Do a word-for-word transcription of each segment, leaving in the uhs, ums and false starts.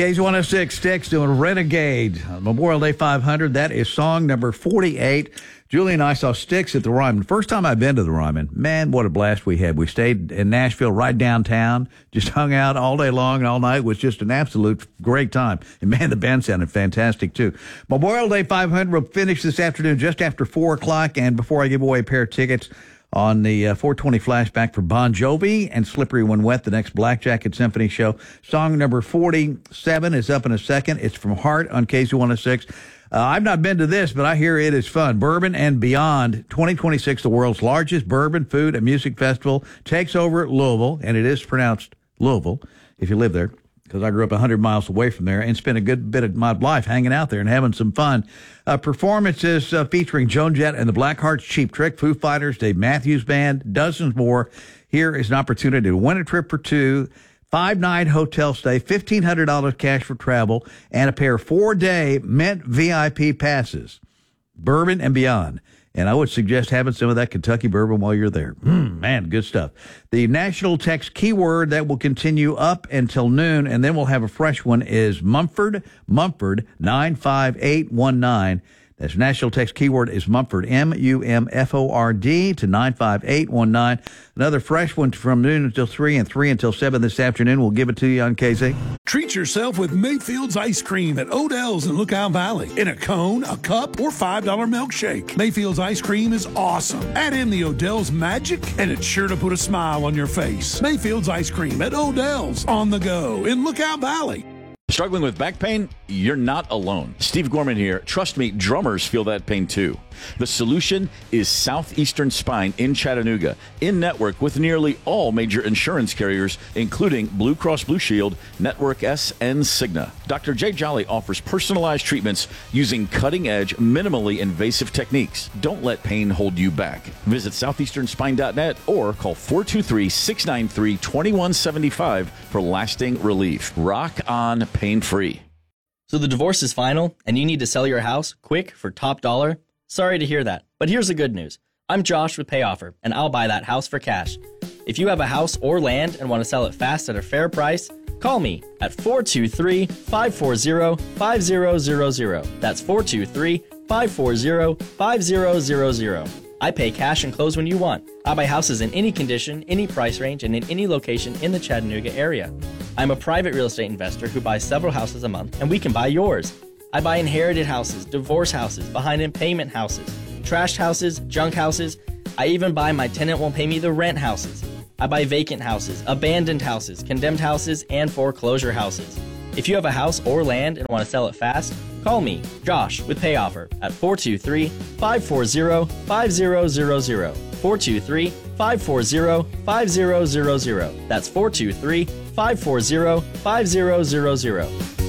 K Z one oh six, Styx doing Renegade. Memorial Day five hundred, that is song number forty-eight. Julie and I saw Styx at the Ryman. First time I've been to the Ryman. Man, what a blast we had. We stayed in Nashville right downtown, just hung out all day long and all night. It was just an absolute great time. And man, the band sounded fantastic too. Memorial Day five hundred will finish this afternoon just after four o'clock. And before I give away a pair of tickets on the uh, four twenty flashback for Bon Jovi and Slippery When Wet, the next Black Jacket Symphony show. Song number forty-seven is up in a second. It's from Heart on K Z one oh six. Uh, I've not been to this, but I hear it is fun. Bourbon and Beyond twenty twenty-six, the world's largest bourbon, food, and music festival, takes over Louisville, and it is pronounced Louisville if you live there, because I grew up one hundred miles away from there and spent a good bit of my life hanging out there and having some fun. Uh, performances uh, featuring Joan Jett and the Blackhearts, Cheap Trick, Foo Fighters, Dave Matthews Band, dozens more. Here is an opportunity to win a trip for two, five-night hotel stay, fifteen hundred dollars cash for travel, and a pair of four-day Mint V I P passes. Bourbon and Beyond. And I would suggest having some of that Kentucky bourbon while you're there. Mm, man, good stuff. The national text keyword that will continue up until noon, and then we'll have a fresh one, is Mumford, Mumford, nine five eight one nine. That's national text keyword is Mumford, M U M F O R D, to nine five eight one nine. Another fresh one from noon until three and three until seven this afternoon. We'll give it to you on K Z. Treat yourself with Mayfield's Ice Cream at Odell's in Lookout Valley. In a cone, a cup, or five dollar milkshake. Mayfield's Ice Cream is awesome. Add in the Odell's magic, and it's sure to put a smile on your face. Mayfield's Ice Cream at Odell's on the go in Lookout Valley. Struggling with back pain? You're not alone. Steve Gorman here. Trust me, drummers feel that pain too. The solution is Southeastern Spine in Chattanooga, in network with nearly all major insurance carriers, including Blue Cross Blue Shield, Network S, and Cigna. Doctor Jay Jolly offers personalized treatments using cutting-edge, minimally invasive techniques. Don't let pain hold you back. Visit southeastern spine dot net or call four two three, six nine three, two one seven five for lasting relief. Rock on pain-free. So the divorce is final, and you need to sell your house quick for top dollar? Sorry to hear that, but here's the good news. I'm Josh with PayOffer, and I'll buy that house for cash. If you have a house or land and want to sell it fast at a fair price, call me at four two three, five four zero, five zero zero zero. That's four two three, five four zero, five zero zero zero. I pay cash and close when you want. I buy houses in any condition, any price range, and in any location in the Chattanooga area. I'm a private real estate investor who buys several houses a month, and we can buy yours. I buy inherited houses, divorce houses, behind-in-payment houses, trashed houses, junk houses. I even buy my tenant won't pay me the rent houses. I buy vacant houses, abandoned houses, condemned houses, and foreclosure houses. If you have a house or land and want to sell it fast, call me, Josh, with PayOffer at four two three, five four zero, five zero zero zero. four two three, five four zero, five zero zero zero. That's four two three, five four zero, five zero zero zero.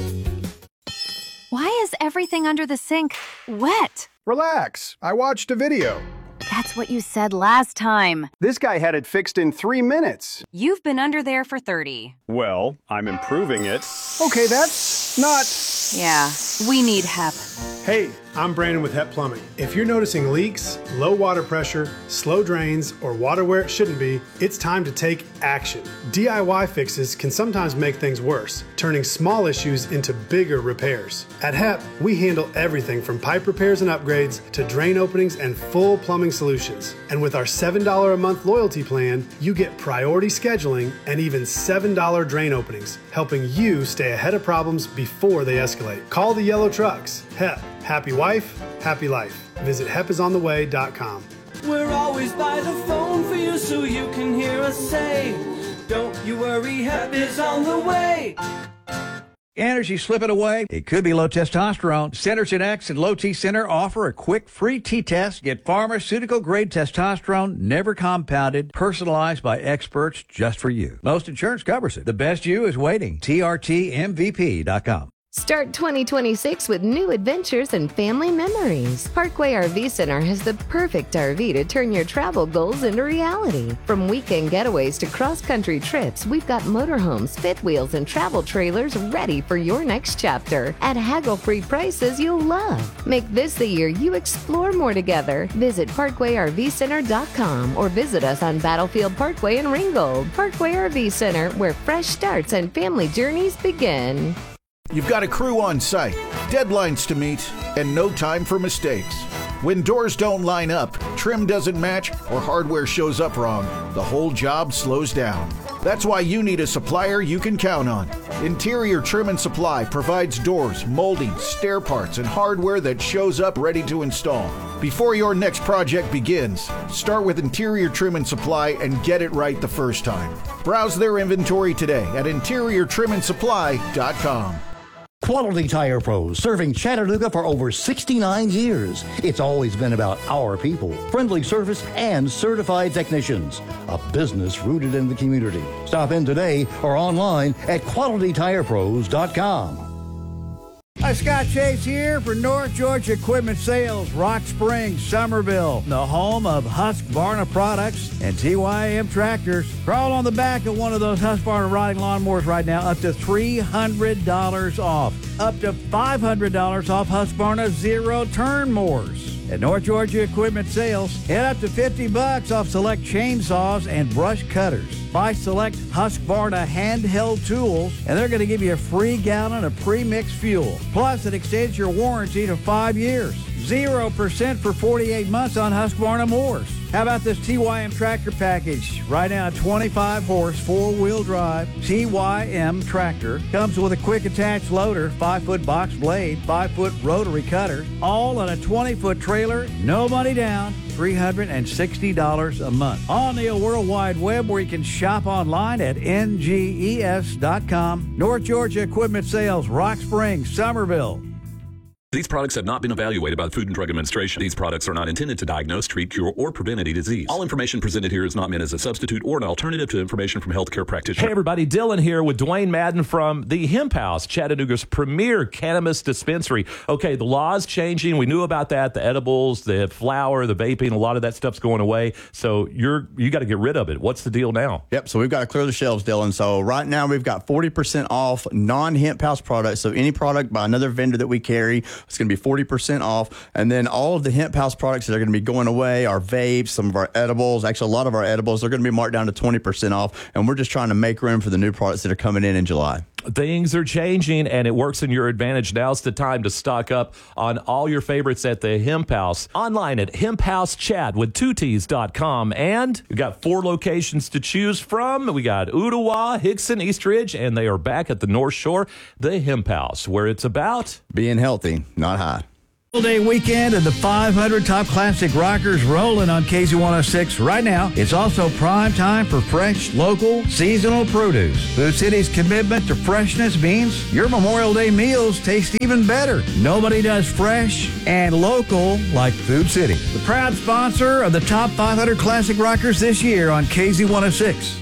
Why is everything under the sink wet? Relax. I watched a video. That's what you said last time. This guy had it fixed in three minutes. You've been under there for thirty. Well, I'm improving it. Okay, that's not... Yeah, we need Hep. Hey, I'm Brandon with Hep Plumbing. If you're noticing leaks, low water pressure, slow drains, or water where it shouldn't be, it's time to take action. D I Y fixes can sometimes make things worse, turning small issues into bigger repairs. At Hep, we handle everything from pipe repairs and upgrades to drain openings and full plumbing solutions. And with our seven dollars a month loyalty plan, you get priority scheduling and even seven dollar drain openings, helping you stay ahead of problems before they escalate. Call the yellow trucks. Hep. Happy wife, happy life. Visit hep is on the way dot com. We're always by the phone for you so you can hear us say, don't you worry, Hep is on the way. Energy slipping away? It could be low testosterone. Centerton X and Low T Center offer a quick free T-test. Get pharmaceutical-grade testosterone, never compounded, personalized by experts just for you. Most insurance covers it. The best you is waiting. T R T M V P dot com. Start twenty twenty-six with new adventures and family memories. Parkway R V Center has the perfect R V to turn your travel goals into reality. From weekend getaways to cross-country trips, we've got motorhomes, fifth wheels, and travel trailers ready for your next chapter at haggle-free prices you'll love. Make this the year you explore more together. Visit parkway r v center dot com or visit us on Battlefield Parkway in Ringgold. Parkway R V Center, where fresh starts and family journeys begin. You've got a crew on site, deadlines to meet, and no time for mistakes. When doors don't line up, trim doesn't match, or hardware shows up wrong, the whole job slows down. That's why you need a supplier you can count on. Interior Trim and Supply provides doors, molding, stair parts, and hardware that shows up ready to install. Before your next project begins, start with Interior Trim and Supply and get it right the first time. Browse their inventory today at interior trim and supply dot com. Quality Tire Pros, serving Chattanooga for over sixty-nine years. It's always been about our people, friendly service, and certified technicians. A business rooted in the community. Stop in today or online at quality tire pros dot com. Hi, Scott Chase here for North Georgia Equipment Sales, Rock Springs, Somerville, the home of Husqvarna products and T Y M tractors. Crawl on the back of one of those Husqvarna riding lawnmowers right now, up to three hundred dollars off. Up to five hundred dollars off Husqvarna zero-turn mowers. At North Georgia Equipment Sales, get up to fifty bucks off select chainsaws and brush cutters. Buy select Husqvarna handheld tools, and they're going to give you a free gallon of pre-mixed fuel. Plus, it extends your warranty to five years. zero percent for forty-eight months on Husqvarna mowers. How about this T Y M tractor package? Right now, a twenty-five horse, four-wheel drive T Y M tractor. Comes with a quick attach loader, five-foot box blade, five-foot rotary cutter, all on a twenty-foot trailer, no money down, three hundred sixty dollars a month. On the World Wide Web, where you can shop online at N G E S dot com. North Georgia Equipment Sales, Rock Springs, Somerville. These products have not been evaluated by the Food and Drug Administration. These products are not intended to diagnose, treat, cure, or prevent any disease. All information presented here is not meant as a substitute or an alternative to information from healthcare practitioners. Hey everybody, Dylan here with Dwayne Madden from the Hemp House, Chattanooga's premier cannabis dispensary. Okay, the law's changing. We knew about that. The edibles, the flower, the vaping, a lot of that stuff's going away. So you're you got to get rid of it. What's the deal now? Yep, so we've got to clear the shelves, Dylan. So right now we've got forty percent off non-Hemp House products. So any product by another vendor that we carry, it's going to be forty percent off. And then all of the Hemp House products that are going to be going away, our vapes, some of our edibles, actually a lot of our edibles, they're going to be marked down to twenty percent off. And we're just trying to make room for the new products that are coming in in July. Things are changing, and it works in your advantage. Now's the time to stock up on all your favorites at the Hemp House. Online at hemp house chat with two T's dot com. And we've got four locations to choose from. We got Ottawa, Hickson, East Ridge, and they are back at the North Shore, the Hemp House, where it's about being healthy, not high. Day weekend and the five hundred top classic rockers rolling on K Z one oh six right now. It's also prime time for fresh, local, seasonal produce. Food City's commitment to freshness means your Memorial Day meals taste even better. Nobody does fresh and local like Food City. The proud sponsor of the top five hundred classic rockers this year on K Z one oh six.